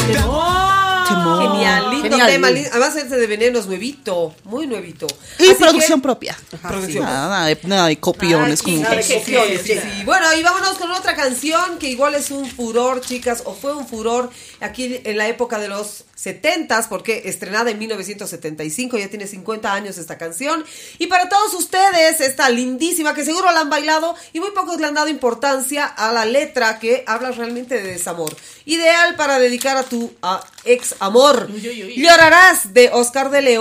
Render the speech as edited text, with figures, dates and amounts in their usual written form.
Genial, lindo tema. Además, este de Veneno es nuevito, muy nuevito. Y producción propia. Producción. Nada de copiones. Sí, bueno, y vámonos con otra canción que igual es un furor, chicas, o fue un furor aquí en la época de los 70s, porque estrenada en 1975, ya tiene 50 años esta canción. Y para todos ustedes, esta lindísima, que seguro la han bailado y muy pocos le han dado importancia a la letra, que habla realmente de desamor. Ideal para dedicar a tu ex amor. Llorarás, de Oscar de León.